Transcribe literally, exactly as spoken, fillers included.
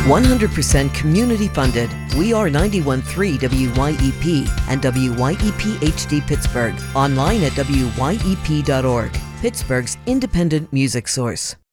one hundred percent community funded. We are ninety-one point three W Y E P and W Y E P H D Pittsburgh. Online at W Y E P dot org. Pittsburgh's independent music source.